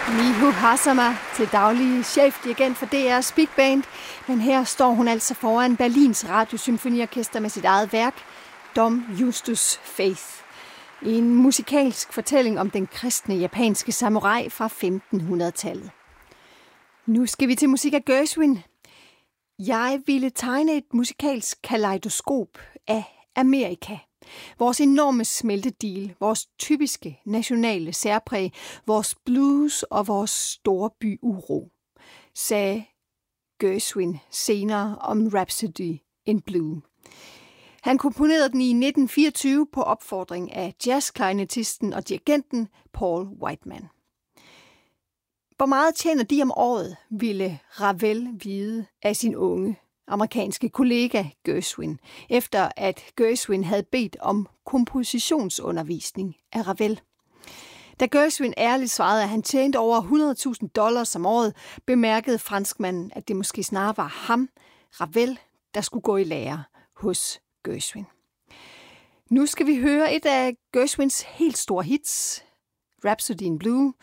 Miho Hazama, til daglig chefdirigent for DR's Big Band, men her står hun altså foran Berlins Radiosymfoniorkester med sit eget værk, Dom Justus Faith. En musikalsk fortælling om den kristne japanske samurai fra 1500-tallet. Nu skal vi til musik af Gershwin. Jeg ville tegne et musikalsk kaleidoskop af Amerika. Vores enorme smeltedeal, vores typiske nationale særpræg, vores blues og vores store byuro, sagde Gershwin senere om Rhapsody in Blue. Han komponerede den i 1924 på opfordring af jazzklarinettisten og dirigenten Paul Whiteman. Hvor meget tjener de om året, ville Ravel vide af sin unge amerikanske kollega Gershwin, efter at Gershwin havde bedt om kompositionsundervisning af Ravel. Da Gershwin ærligt svarede, at han tjente over $100,000 om året, bemærkede franskmanden, at det måske snarere var ham, Ravel, der skulle gå i lære hos Gershwin. Nu skal vi høre et af Gershwins helt store hits, Rhapsody in Blue,